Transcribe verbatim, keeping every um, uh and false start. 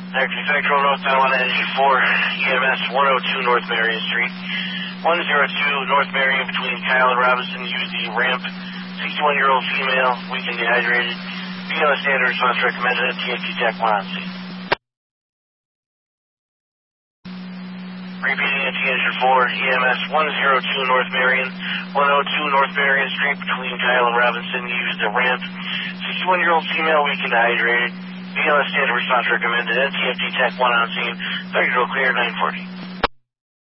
Taxi Central, North Carolina, Engine four, E M S one oh two North Marion Street. one oh two North Marion between Kyle and Robinson. Use the ramp. sixty-one-year-old female, weak and dehydrated. Be on the standard response recommended at T F T Tech one on scene. Repeating at T Engine four, E M S one oh two North Marion, one oh two North Marion Street between Kyle and Robinson. Use the ramp. sixty-one-year-old female, weak and dehydrated. Be on the standard response recommended at T F T Tech one on scene. Federal clear nine forty.